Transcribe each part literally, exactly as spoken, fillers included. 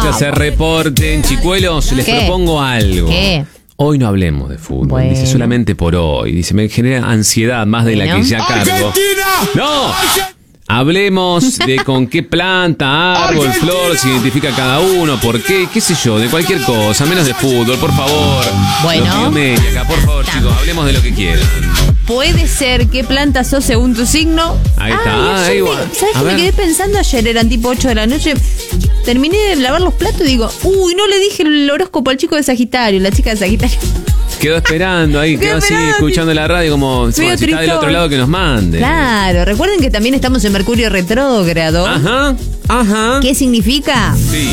que hacer reporte. Chicuelos, les ¿Qué? propongo algo. ¿Qué? Hoy no hablemos de fútbol. Bueno. Dice solamente por hoy. Dice, me genera ansiedad más de la Bueno. que ya cargo. ¡No! Hablemos de con qué planta, árbol, flor se identifica cada uno, por qué, qué sé yo, de cualquier cosa, menos de fútbol, por favor. Bueno. Los Biomedia acá, por favor, chicos, hablemos de lo que quieran. Puede ser qué planta sos según tu signo. Ahí está, Ay, ah, ayer igual. me- ¿Sabes A qué me ver. quedé pensando ayer? Eran tipo ocho de la noche. Terminé de lavar los platos y digo, uy, no le dije el horóscopo al chico de Sagitario, la chica de Sagitario. Quedó esperando ahí, Quedó quedó así, esperando, escuchando la radio como Medio si está del tristón. otro lado que nos mande. Claro, recuerden que también estamos en Mercurio retrógrado. Ajá, ajá. ¿Qué significa? Sí.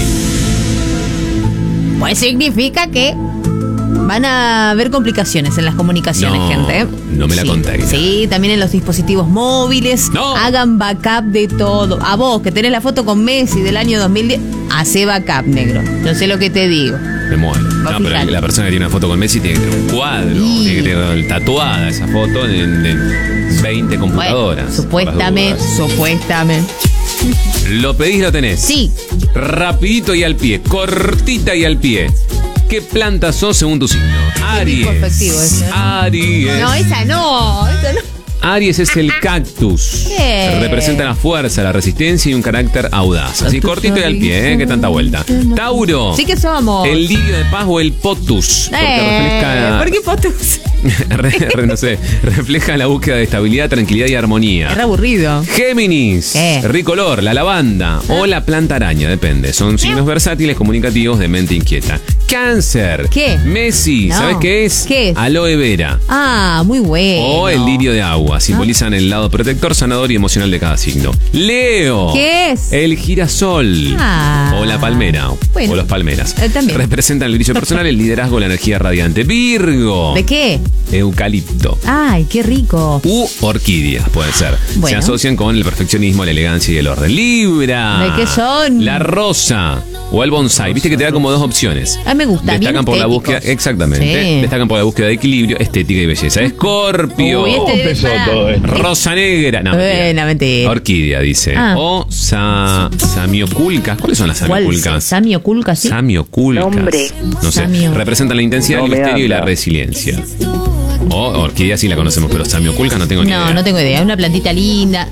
Pues significa que van a haber complicaciones en las comunicaciones, No, gente. no me la Sí, contáis. Sí, también en los dispositivos móviles. No. Hagan backup de todo. A vos, que tenés la foto con Messi del año dos mil diez, hace backup, negro. Yo sé lo que te digo. Me muero. Va a No, pero fijar. la persona que tiene una foto con Messi tiene que tener un cuadro, Y- tiene que tener tatuada esa foto en, en veinte computadoras. Bueno, supuestamente, por las dudas. supuestamente. Lo pedís, lo tenés. Sí. Rapidito y al pie, cortita y al pie. ¿Qué planta sos según tu signo? Aries. tipo efectivo ese, ¿no? Aries. No, esa no, esa no. Aries es el cactus. ¿Qué? Representa la fuerza, la resistencia y un carácter audaz. Así cortito y al pie, ¿eh? ¿Qué tanta vuelta? Tauro. Sí que somos. El lirio de paz o el potus. Porque Eh, refleja. ¿Por qué potus? Re- re- no sé, refleja la búsqueda de estabilidad, tranquilidad y armonía. Es re aburrido. Géminis, ¿Qué? ricolor, la lavanda o la planta araña, depende. Son signos versátiles, comunicativos, de mente inquieta. Cáncer. ¿Qué? Messi, No. ¿sabes qué es? ¿Qué es? Aloe vera. Ah, muy bueno. O el lirio de agua, simbolizan el lado protector, sanador y emocional de cada signo. Leo. ¿Qué es? El girasol. Ah. O la palmera. Bueno. O los palmeras. Eh, también. Representan el brillo personal, el liderazgo, la energía radiante. Virgo. ¿De qué? Eucalipto. Ay, qué rico. U orquídeas, puede ser. Bueno. Se asocian con el perfeccionismo, la elegancia y el orden. Libra. ¿De qué son? La rosa o el bonsai. Viste que te da como dos opciones. Ah, me gusta. Destacan bien por la estéticos. búsqueda, exactamente. Sí. Destacan por la búsqueda de equilibrio, estética y belleza. Escorpio. Uy, este- empezó pará. todo esto? Rosa negra. No, Bueno, mentira. Orquídea, dice. Ah. O sa, samioculcas. ¿Cuáles son las ¿Cuál? samioculcas? Samioculca, sí. Samioculcas. Nombre. No sé. Samio. Representan la intensidad, No el me misterio y la habla. resiliencia. O orquídea sí la conocemos, pero samioculcas no tengo ni idea. No, no tengo idea. Una plantita linda.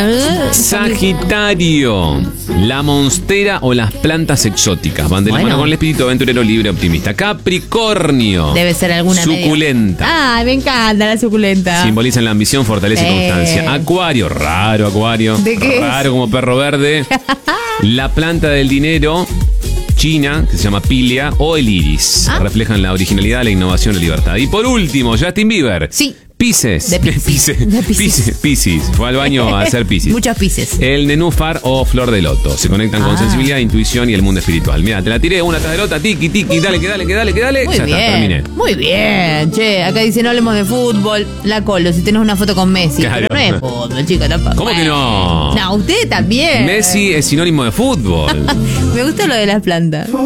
Sagitario, la monstera o las plantas exóticas. Van de la Bueno. mano con el espíritu aventurero, libre, optimista. Capricornio. Debe ser alguna media- Suculenta. Ay, me encanta la suculenta. Simbolizan la ambición, fortaleza y Sí. constancia. Acuario, raro Acuario. ¿De qué es? Raro como perro verde. La planta del dinero, China, que se llama Pilia, o el iris. Ah. Reflejan la originalidad, la innovación, la libertad. Y por último, Justin Bieber. Sí. Pisces. De Piscis. Pisces. De Piscis. Piscis. Piscis. Fue al baño a hacer Piscis. Muchos pises. El nenúfar o flor de loto. Se conectan con Ah. sensibilidad, intuición y el mundo espiritual. Mira, te la tiré una tras de la otra, tiki, tiki, dale, que dale, que dale, que dale. Muy ya bien. está, terminé. Muy bien. Che, acá dice no hablemos de fútbol. La Colo, si tenés una foto con Messi. Claro. Pero no es fútbol, chica, tampoco. ¿Cómo que no? No, usted también. Messi es sinónimo de fútbol. Me gusta lo de las plantas.